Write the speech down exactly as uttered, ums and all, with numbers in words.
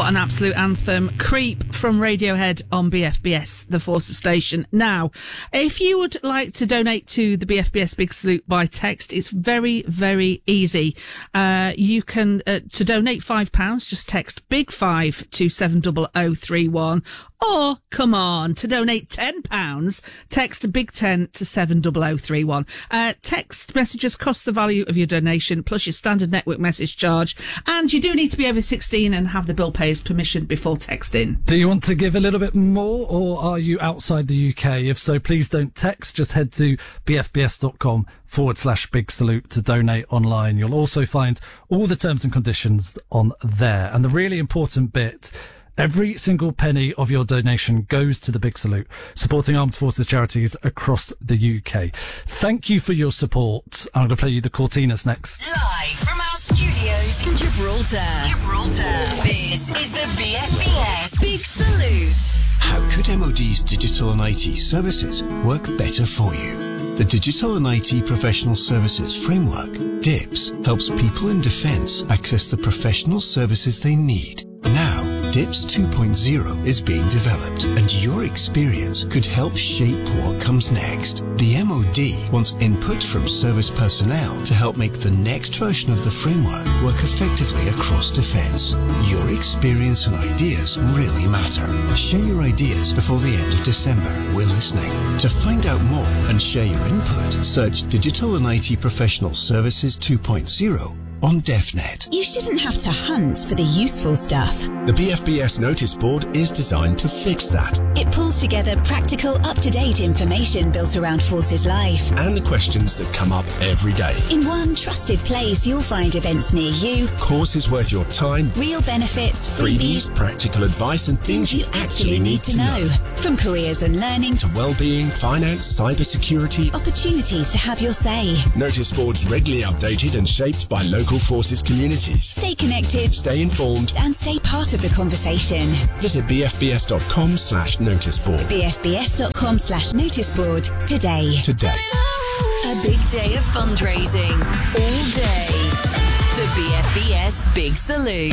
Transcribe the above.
an absolute anthem. Creep from Radiohead on B F B S, the Forces station. Now, if you would like to donate to the B F B S Big Salute by text, it's very, very easy. Uh, you can, uh, to donate five pounds, just text Big Five to seven zero zero three one. Or, come on, to donate ten pounds, text Big Ten to seven zero zero three one. Uh, text messages cost the value of your donation plus your standard network message charge. And you do need to be over sixteen and have the bill payer's permission before texting. Do you want to give a little bit more, or are you outside the U K? If so, please don't text. Just head to bfbs.com forward slash big salute to donate online. You'll also find all the terms and conditions on there. And the really important bit, every single penny of your donation goes to the Big Salute, supporting armed forces charities across the U K. Thank you for your support. I'm going to play you the Cortinas next. Live from our studios in Gibraltar. Gibraltar. This is the B F B S Big Salute. How could M O D's digital and I T services work better for you? The Digital and I T Professional Services Framework, D I P S, helps people in defence access the professional services they need. Now, D I P S two point oh is being developed, and your experience could help shape what comes next. The M O D wants input from service personnel to help make the next version of the framework work effectively across defence. Your experience and ideas really matter. Share your ideas before the end of December. We're listening. To find out more and share your input, search Digital and I T Professional Services two point oh on DefNet. You shouldn't have to hunt for the useful stuff. The B F B S notice board is designed to fix that. It pulls together practical, up-to-date information built around Forces life. And the questions that come up every day. In one trusted place, you'll find events near you, courses worth your time, real benefits, freebies, freebies, practical advice and things you actually need to know. From careers and learning to well-being, finance, cybersecurity, opportunities to have your say. Notice boards regularly updated and shaped by local forces communities. Stay connected, stay informed, and stay part of the conversation. Visit bfbs.com slash noticeboard. bfbs.com slash noticeboard today. Today. A big day of fundraising all day. The B F B S Big Salute.